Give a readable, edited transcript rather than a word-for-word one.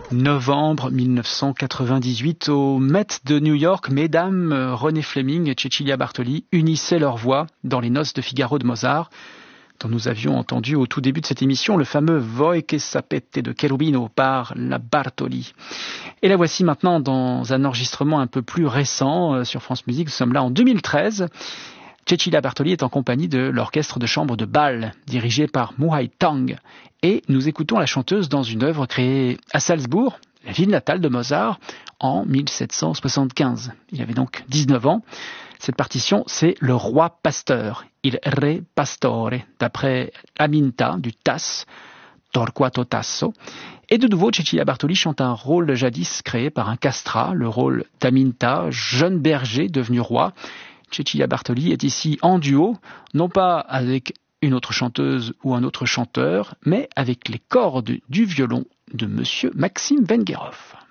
Novembre 1998, au Met de New York, mesdames Renée Fleming et Cecilia Bartoli unissaient leurs voix dans les Noces de Figaro de Mozart, dont nous avions entendu au tout début de cette émission le fameux Voi che sapete de Cherubino par la Bartoli. Et la voici maintenant dans un enregistrement un peu plus récent sur France Musique. Nous sommes là en 2013. Cecilia Bartoli est en compagnie de l'orchestre de chambre de Bâle, dirigé par Muhai Tang. Et nous écoutons la chanteuse dans une œuvre créée à Salzbourg, la ville natale de Mozart, en 1775. Il avait donc 19 ans. Cette partition, c'est Le Roi Pasteur, Il Re Pastore, d'après Aminta du Tasse, Torquato Tasso. Et de nouveau, Cecilia Bartoli chante un rôle jadis créé par un castrat, le rôle d'Aminta, jeune berger devenu roi. Cecilia Bartoli est ici en duo, non pas avec une autre chanteuse ou un autre chanteur, mais avec les cordes du violon de Monsieur Maxime Vengerov.